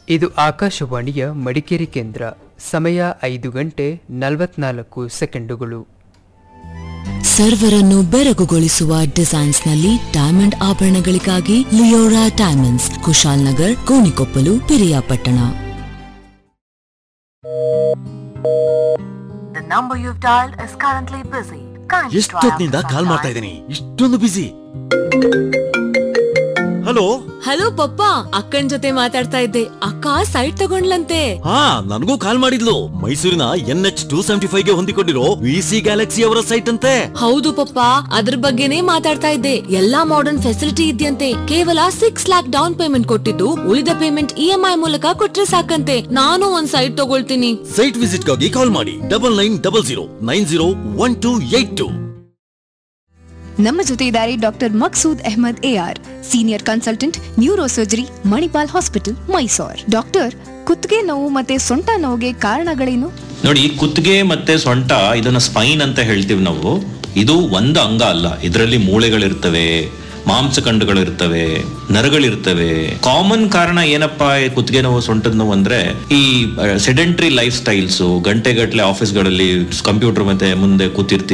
ಇದು ಆಕಾಶವಾಣಿಯ ಮಡಿಕೇರಿ ಕೇಂದ್ರ. ಸಮಯ 5:44 ಸರ್ವರನ್ನು ಬೆರಗುಗೊಳಿಸುವ ಡಿಸೈನ್ಸ್ ನಲ್ಲಿ diamond ಆಭರಣಗಳಿಗಾಗಿ Leora diamonds, Kushal Nagar, Konikoppal, Piriyapatna. ಎಷ್ಟೊತ್ತಿನಿಂದ ಕಾಲ್ ಮಾಡ್ತಾ ಇದ್ದೀನಿ, ಇಷ್ಟೊಂದು ಬಿಸಿ. ಹಲೋ ಹಲೋ ಪಪ್ಪ, ಅಕ್ಕನ್ ಜೊತೆ ಮಾತಾಡ್ತಾ ಇದ್ದೆ. ಅಕ್ಕ ಸೈಟ್ ತಗೊಂಡ್ಲಂತೆ. ಹಾ, ನನಗೂ ಕಾಲ್ ಮಾಡಿದ್ಲು. ಮೈಸೂರಿನ NH275 ಗೆ ಹೊಂದಿಕೊಂಡಿರೋ VC ಗ್ಯಾಲಕ್ಸಿ ಅವರ ಸೈಟ್ ಅಂತೆ. ಹೌದು ಪಪ್ಪ, ಅದ್ರ ಬಗ್ಗೆನೇ ಮಾತಾಡ್ತಾ ಇದ್ದೆ. ಎಲ್ಲಾ ಮಾಡರ್ನ್ ಫೆಸಿಲಿಟಿ ಇದೆಯಂತೆ. ಕೇವಲ 6 lakhs ಡೌನ್ ಪೇಮೆಂಟ್ ಕೊಟ್ಟಿದ್ದು, ಉಳಿದ ಪೇಮೆಂಟ್ EMI ಮೂಲಕ ಕೊಟ್ರೆ ಸಾಕಂತೆ. ನಾನು ಒಂದ್ ಸೈಟ್ ತಗೊಳ್ತೀನಿ. ಸೈಟ್ ವಿಸಿಟ್ ಗಾಗಿ ಕಾಲ್ ಮಾಡಿ 9900901282. ನಮ್ಮ ಜೊತೆ ಇದ್ದಾರೆ doctor Maqsood Ahmed AR, senior consultant neuro surgery, Manipal hospital, Mysore. Doctor, ಕುತ್ತಿಗೆ ನೋವು ಮತ್ತೆ ಸೊಂಟ ನೋವಿಗೆ ಕಾರಣಗಳೇನು? ನೋಡಿ, ಕುತ್ತಿಗೆ ಮತ್ತೆ ಸೊಂಟ ಇದನ್ನ ಸ್ಪೈನ್ ಅಂತ ಹೇಳ್ತೀವಿ ನಾವು. ಇದು ಒಂದು ಅಂಗ ಅಲ್ಲ, ಇದರಲ್ಲಿ ಮೂಳೆಗಳಿರ್ತವೆ, ಮಾಂಸಖಂಡಗಳಿರ್ತವೆ, ನರಗಳಿರ್ತವೆ. ಕಾಮನ್ ಕಾರಣ ಏನಪ್ಪಾ ಕುತ್ತಿಗೆ ನೋವು, ಸೊಂಟದ ನೋವು ಅಂದ್ರೆ ಈ ಸೆಡೆಂಟ್ರಿ ಲೈಫ್ ಸ್ಟೈಲ್ಸ್, ಗಂಟೆಗಟ್ಟಲೆ ಆಫೀಸ್ಗಳಲ್ಲಿ ಕಂಪ್ಯೂಟರ್ ಮತ್ತೆ ಮುಂದೆ ಕೂತಿರ್ತೀವಿ.